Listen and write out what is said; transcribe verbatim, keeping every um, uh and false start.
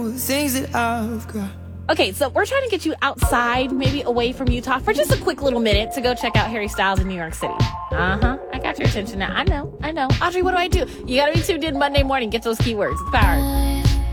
the things that I've got. Okay, so we're trying to get you outside, maybe away from Utah, for just a quick little minute to go check out Harry Styles in New York City. Uh-huh. I got your attention now. I know. I know. Audrey, what do I do? You got to be tuned in Monday morning. Get those keywords. It's power.